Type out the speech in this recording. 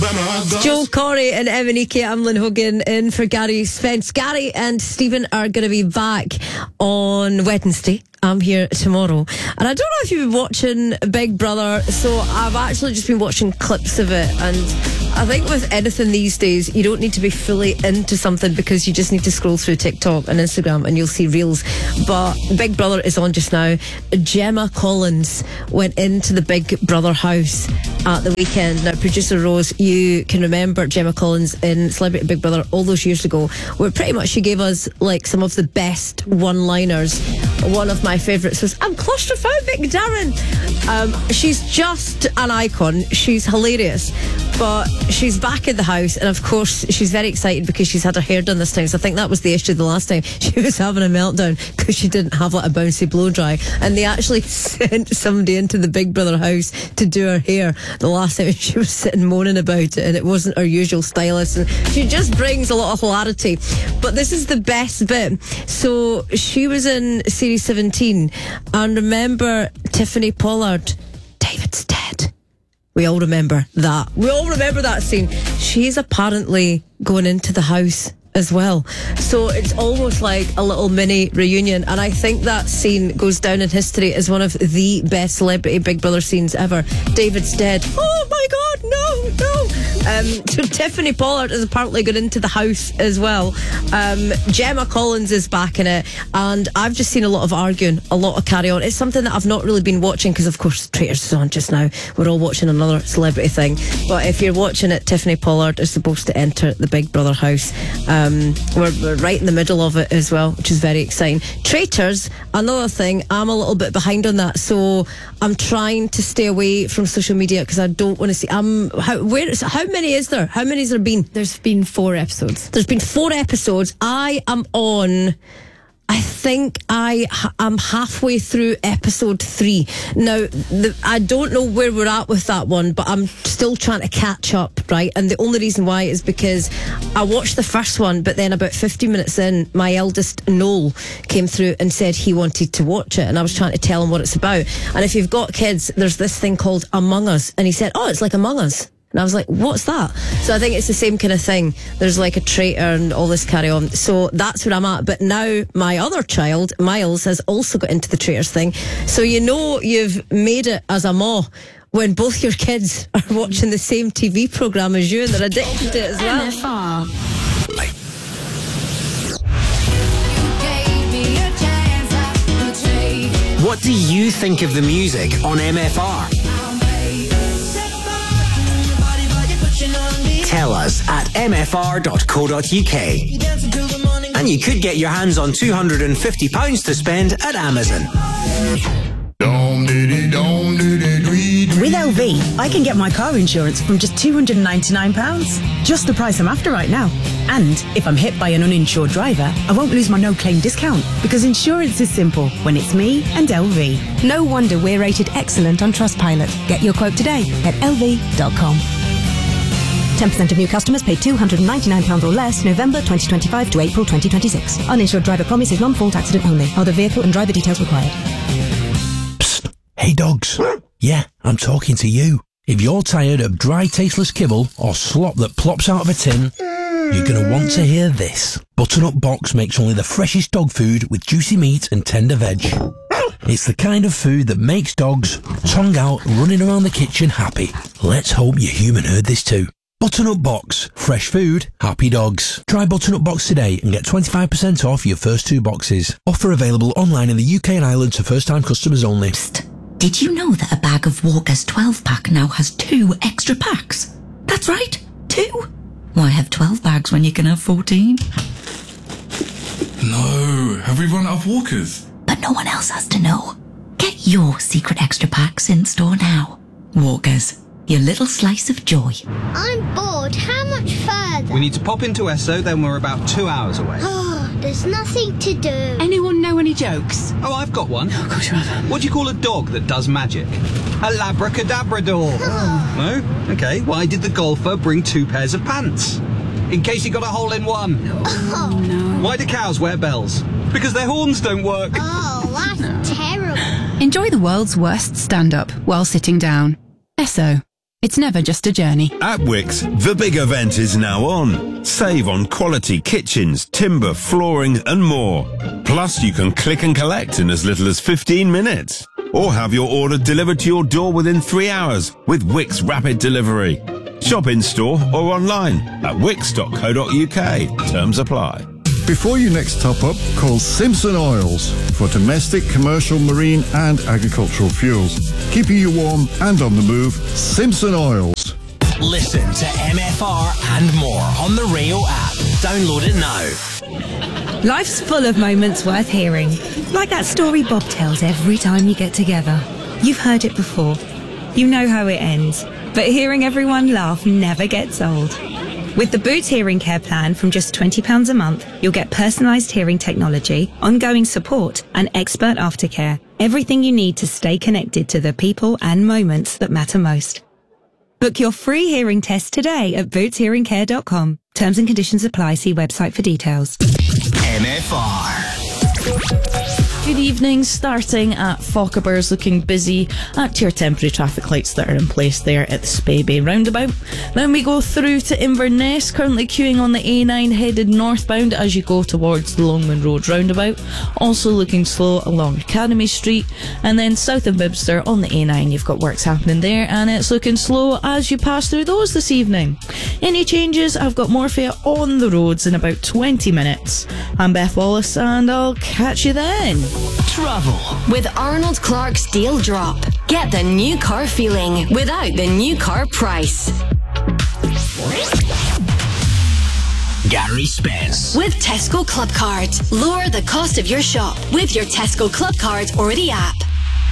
Joel Corey and Emanike. I'm Lynn Hogan in for Gary Spence. Gary and Stephen are going to be back on Wednesday. I'm here tomorrow. And I don't know if you've been watching Big Brother, so I've actually just been watching clips of it. And I think with anything these days, you don't need to be fully into something because you just need to scroll through TikTok and Instagram and you'll see reels. But Big Brother is on just now. Gemma Collins went into the Big Brother house at the weekend. Now, producer Rose, you can remember Gemma Collins in Celebrity Big Brother all those years ago, where pretty much she gave us like some of the best one-liners. One of my favourites was, "I'm claustrophobic, Darren." She's just an icon. She's hilarious. But she's back in the house, and of course she's very excited because she's had her hair done this time. So I think that was the issue the last time. She was having a meltdown because she didn't have like a bouncy blow dry, and they actually sent somebody into the Big Brother house to do her hair the last time. She was sitting moaning about it, and it wasn't her usual stylist, and she just brings a lot of hilarity. But this is the best bit. So she was in Series 17, and remember Tiffany Pollard, David's dead. We all remember that. We all remember that scene. She's apparently going into the house as well. So it's almost like a little mini reunion. And I think that scene goes down in history as one of the best Celebrity Big Brother scenes ever. David's dead. Oh my God, no. So Tiffany Pollard is apparently going into the house as well. Gemma Collins is back in it. And I've just seen a lot of arguing, a lot of carry on. It's something that I've not really been watching because, of course, Traitors is on just now. We're all watching another celebrity thing. But if you're watching it, Tiffany Pollard is supposed to enter the Big Brother house. We're right in the middle of it as well, which is very exciting. Traitors, another thing, I'm a little bit behind on that, so I'm trying to stay away from social media because I don't want to see. How many is there? How many has there been? There's been 4 episodes. There's been 4 episodes. I am on, I think I'm halfway through episode 3. Now, I don't know where we're at with that one, but I'm still trying to catch up, right? And the only reason why is because I watched the first one, but then about 50 minutes in, my eldest Noel came through and said he wanted to watch it, and I was trying to tell him what it's about. And if you've got kids, there's this thing called Among Us, and he said, "Oh, it's like Among Us." And I was like, what's that? So I think it's the same kind of thing. There's like a traitor and all this carry on. So that's where I'm at. But now my other child, Miles, has also got into the traitors thing. So you know you've made it as a ma when both your kids are watching the same TV programme as you and they're addicted to it as well. MFR. What do you think of the music on MFR? Tell us at mfr.co.uk. And you could get your hands on £250 to spend at Amazon. With LV, I can get my car insurance from just £299. Just the price I'm after right now. And if I'm hit by an uninsured driver, I won't lose my no-claim discount because insurance is simple when it's me and LV. No wonder we're rated excellent on Trustpilot. Get your quote today at lv.com. 10% of new customers pay £299 or less November 2025 to April 2026. Uninsured driver promise is non-fault accident only. Other vehicle and driver details required. Psst. Hey dogs. Yeah, I'm talking to you. If you're tired of dry, tasteless kibble or slop that plops out of a tin, you're going to want to hear this. Butternut Box makes only the freshest dog food with juicy meat and tender veg. It's the kind of food that makes dogs, tongue out, running around the kitchen happy. Let's hope your human heard this too. Butternut Box. Fresh food, happy dogs. Try Butternut Box today and get 25% off your first 2 boxes. Offer available online in the UK and Ireland to first-time customers only. Psst. Did you know that a bag of Walker's 12-pack now has 2 extra packs? That's right, 2. Why have 12 bags when you can have 14? No, have we run out of Walkers? But no one else has to know. Get your secret extra packs in store now. Walkers. Your little slice of joy. I'm bored. How much further? We need to pop into Esso, then we're about 2 hours away. Oh, there's nothing to do. Anyone know any jokes? Oh, I've got one. Oh, of course you have. What do you call a dog that does magic? A labracadabrador. Oh. No? Okay. Why did the golfer bring 2 pairs of pants? In case he got a hole in one. Oh, no. Why do cows wear bells? Because their horns don't work. Oh, that's terrible. Enjoy the world's worst stand-up while sitting down. Esso. It's never just a journey. At Wickes, the big event is now on. Save on quality kitchens, timber, flooring and more. Plus, you can click and collect in as little as 15 minutes. Or have your order delivered to your door within 3 hours with Wickes Rapid Delivery. Shop in-store or online at wickes.co.uk. Terms apply. Before you next top up, call Simpson Oils for domestic, commercial, marine and agricultural fuels. Keeping you warm and on the move, Simpson Oils. Listen to MFR and more on the Rio app. Download it now. Life's full of moments worth hearing. Like that story Bob tells every time you get together. You've heard it before. You know how it ends. But hearing everyone laugh never gets old. With the Boots Hearing Care plan from just £20 a month, you'll get personalised hearing technology, ongoing support and expert aftercare. Everything you need to stay connected to the people and moments that matter most. Book your free hearing test today at bootshearingcare.com. Terms and conditions apply. See website for details. MFR. Good evening, starting at Fochabers, looking busy at your temporary traffic lights that are in place there at the Spey Bay roundabout. Then we go through to Inverness, currently queuing on the A9 headed northbound as you go towards the Longman Road roundabout. Also looking slow along Academy Street, and then south of Bibster on the A9 you've got works happening there and it's looking slow as you pass through those this evening. Any changes? I've got more for you on the roads in about 20 minutes. I'm Beth Wallace and I'll catch you then. Travel with Arnold Clark's Deal Drop. Get the new car feeling without the new car price. Gary Spence. With Tesco Club Card. Lower the cost of your shop with your Tesco Club Card or the app.